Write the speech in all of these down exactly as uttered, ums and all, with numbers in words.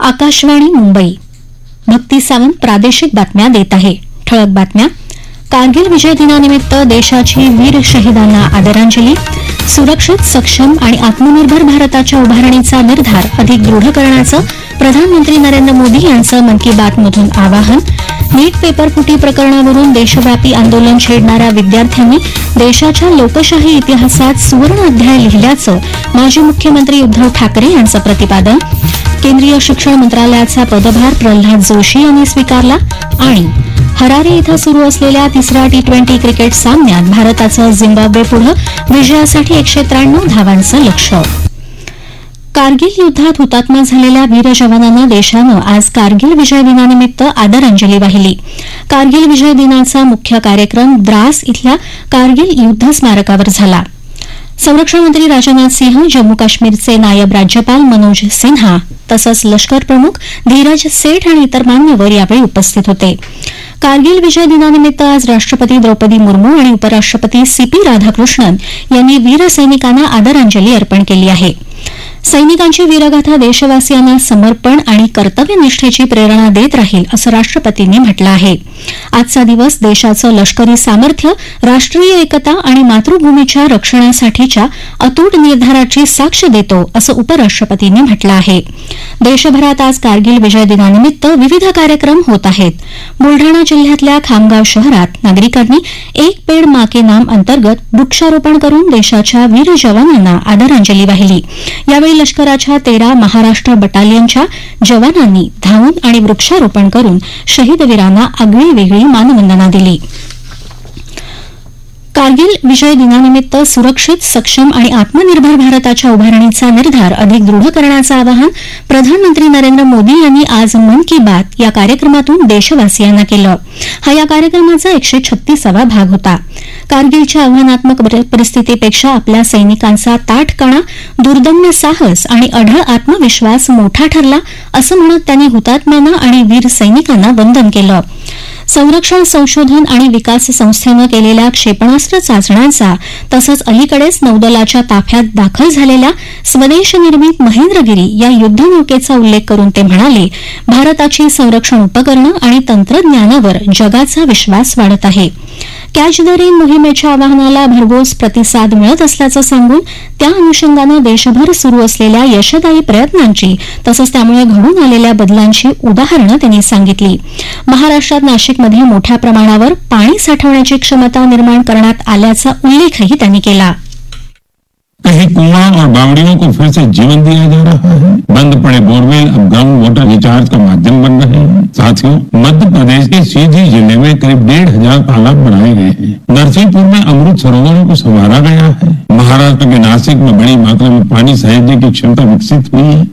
आकाशवाणी मुंबई. भक्ती सावंत प्रादेशिक बातम्या देत आहे. ठळक बातम्या. कारगिल विजय दिनानिमित्त देशाची वीर शहीदांना आदरांजली. सुरक्षित, सक्षम आणि आत्मनिर्भर भारताच्या उभारणीचा निर्धार अधिक दृढ करण्याचं प्रधानमंत्री नरेंद्र मोदी यांचं मन की बातमधून आवाहन. नीट पेपर फुटी प्रकरणावरून देशव्यापी आंदोलन छेडणाऱ्या विद्यार्थ्यांनी देशाच्या लोकशाही इतिहासात सुवर्ण अध्याय लिहिल्याचं माजी मुख्यमंत्री उद्धव ठाकरे यांचं प्रतिपादन. केंद्रीय शिक्षण मंत्रालयाचा पदभार प्रल्हाद जोशी यांनी स्वीकारला. आणि हरारे इथं सुरू असलेल्या तिसऱ्या टी ट्वेंटी क्रिकेट सामन्यात भारताचं झिम्बाब्वेपुढे विजयासाठी एकशे त्र्याण्णव धावांचं लक्ष्य. कारगिल युद्धात हुतात्मा झालेल्या वीर जवानांना देशानं आज कारगिल विजय दिनानिमित्त आदरांजली वाहिली. कारगिल विजय दिनाचा मुख्य कार्यक्रम द्रास इथल्या कारगिल युद्ध स्मारकावर झाला. संरक्षण मंत्री राजनाथ सिंह, जम्मू काश्मीरचे नायब राज्यपाल मनोज सिन्हा तसंच लष्कर प्रमुख धीरज सेठ आणि इतर मान्यवर यावेळी उपस्थित होते. कारगिल विजय दिनानिमित्त आज राष्ट्रपती द्रौपदी मुर्मू आणि उपराष्ट्रपती सी पी राधाकृष्णन यांनी वीर सैनिकांना आदरांजली अर्पण केली आहे. सैनिकांची वीरगाथा देशवासियांना समर्पण आणि कर्तव्यनिष्ठेची प्रेरणा देत राहील असं राष्ट्रपतींनी म्हटलं आहे. आजचा दिवस देशाचं लष्करी सामर्थ्य, राष्ट्रीय एकता आणि मातृभूमीच्या रक्षणासाठीच्या अतूट निर्धाराची साक्ष देतो असं उपराष्ट्रपतींनी म्हटलं आहे. देशभरात आज कारगिल विजय दिनानिमित्त विविध कार्यक्रम होत आहेत. बुलढाणा जिल्ह्यातल्या खामगाव शहरात नागरिकांनी एक पेड मा के नाम अंतर्गत वृक्षारोपण करून देशाच्या वीर जवानांना आदरांजली वाहिली. यावेळी लष्कराच्या तेरा महाराष्ट्र बटालियनच्या जवानांनी धावून आणि वृक्षारोपण करून शहीदवीरांना आगळीवेगळी मानवंदना दिली. कारगिल विजय दिनानिमित्त सुरक्षित, सक्षम आणि आत्मनिर्भर भारताच्या उभारणीचा निर्धार अधिक दृढ करण्याचं आवाहन प्रधानमंत्री नरेंद्र मोदी यांनी आज मन की बात या कार्यक्रमातून देशवासियांना केलं. हा या कार्यक्रमाचा एकशे छत्तीसावा भाग होता. कारगिलच्या आव्हानात्मक परिस्थितीपेक्षा आपल्या सैनिकांचा ताठकणा, दुर्दम्य साहस आणि अढळ आत्मविश्वास मोठा ठरला असं म्हणत त्यांनी हुतात्म्यांना आणि वीर सैनिकांना वंदन केलं. संरक्षण संशोधन आणि विकास संस्थेनं केलेल्या क्षेपणास्त्र चाचण्यांचा तसंच अलीकडेच नौदलाच्या ताफ्यात दाखल झालेल्या स्वदेश निर्मित महेंद्रगिरी या युद्धनौकेचा उल्लेख करून ते म्हणाले, भारताची संरक्षण उपकरणं आणि तंत्रज्ञानावर जगाचा विश्वास वाढत आहे. कॅच द रेन मोहिमेच्या आवाहनाला भरघोस प्रतिसाद मिळत असल्याचं सांगून त्या अनुषंगानं देशभर सुरू असलेल्या यशदायी प्रयत्नांची तसंच त्यामुळे घडून आलेल्या बदलांची उदाहरणं त्यांनी सांगितली. महाराष्ट्रात नाशिकमध्ये मोठ्या प्रमाणावर पाणी साठवण्याची क्षमता निर्माण करण्यात आल्याचा उल्लेखही त्यांनी केला. कहीं कुआं और बावड़ियों को फिर से जीवन दिया जा रहा है. बंद पड़े बोरवेल अब ग्राउंड वाटर रिचार्ज का माध्यम बन रहे हैं. साथियों, मध्य प्रदेश के सीधी जिले में करीब डेढ़ हजार तालाब बनाए गए हैं. नरसिंहपुर में अमृत सरोवरों को संवारा गया है. महाराष्ट्र के नासिक में बड़ी मात्रा में पानी सहेजने की क्षमता विकसित हुई है.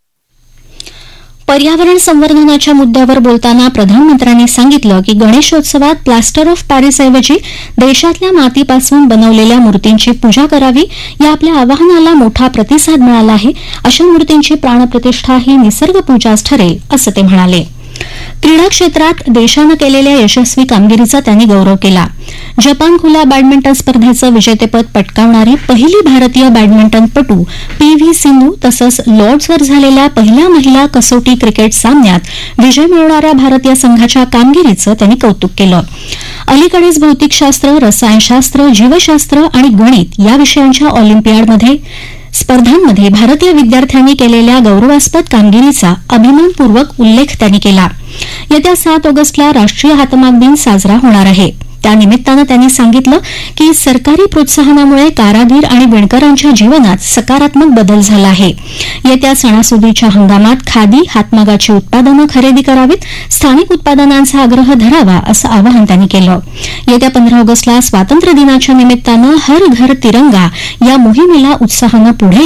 पर्यावरण संवर्धनाच्या मुद्द्यावर बोलताना प्रधानमंत्र्यांनी सांगितलं की गणेशोत्सवात प्लास्टर ऑफ पॅरिसऐवजी देशातल्या मातीपासून बनवलेल्या मूर्तींची पूजा करावी. या आपल्या आवाहनाला मोठा प्रतिसाद मिळाला आहे. अशा मूर्तींची प्राणप्रतिष्ठा ही निसर्गपूजाच ठरेल असं ते म्हणाले. क्रीडा क्षेत्रात देशानं केलेल्या यशस्वी कामगिरीचा त्यांनी गौरव केला. जपान खुल्या बॅडमिंटन स्पर्धेचं विजेतेपद पटकावणारी पहिली भारतीय बॅडमिंटनपटू पी व्ही सिंधू तसंच लॉर्ड्सवर झालेल्या पहिल्या महिला कसोटी क्रिकेट सामन्यात विजय मिळवणाऱ्या भारतीय संघाच्या कामगिरीचं त्यांनी कौतुक केलं. अलीकडेच भौतिकशास्त्र, रसायनशास्त्र, जीवशास्त्र आणि गणित या विषयांच्या ऑलिम्पियाडमध्ये स्पर्धांमध्ये भारतीय विद्यार्थ्यांनी केलेल्या गौरवास्पद कामगिरीचा अभिमानपूर्वक उल्लेख त्यांनी केला. येत्या सात ऑगस्टला राष्ट्रीय हातमाग दिन साजरा होणार आहे. त्यानिमित्तानं त्यांनी सांगितलं की सरकारी प्रोत्साहनामुळे कारागीर आणि विणकरांच्या जीवनात सकारात्मक बदल झाला आहे. येत्या सणासुदीच्या हंगामात खादी, हातमागाची उत्पादनं खरेदी करावीत, स्थानिक उत्पादनांचा आग्रह धरावा असं आवाहन त्यांनी केलं. येत्या पंधरा ऑगस्टला स्वातंत्र्य दिनाच्या निमित्तानं हर घर तिरंगा या मोहिमेला उत्साहानं पुढे